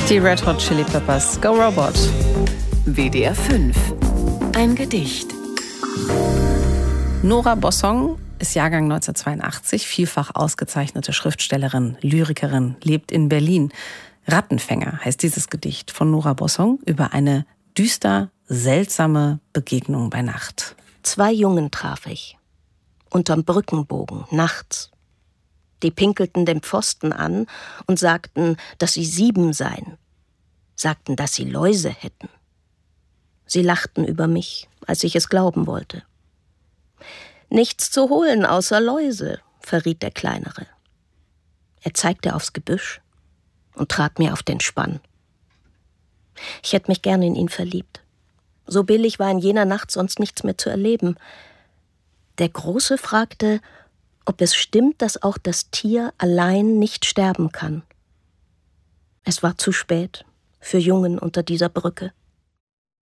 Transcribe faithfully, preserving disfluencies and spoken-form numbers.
Die Red Hot Chili Peppers, Go Robot. W D R fünf. Ein Gedicht. Nora Bossong ist Jahrgang neunzehnhundertzweiundachtzig, vielfach ausgezeichnete Schriftstellerin, Lyrikerin, lebt in Berlin. Rattenfänger heißt dieses Gedicht von Nora Bossong über eine düster, seltsame Begegnung bei Nacht. Zwei Jungen traf ich, unterm Brückenbogen, nachts. Die pinkelten den Pfosten an und sagten, dass sie sieben seien. Sagten, dass sie Läuse hätten. Sie lachten über mich, als ich es glauben wollte. Nichts zu holen außer Läuse, verriet der Kleinere. Er zeigte aufs Gebüsch und trat mir auf den Spann. Ich hätte mich gern in ihn verliebt. So billig war in jener Nacht sonst nichts mehr zu erleben. Der Große fragte, ob es stimmt, dass auch das Tier allein nicht sterben kann. Es war zu spät für Jungen unter dieser Brücke.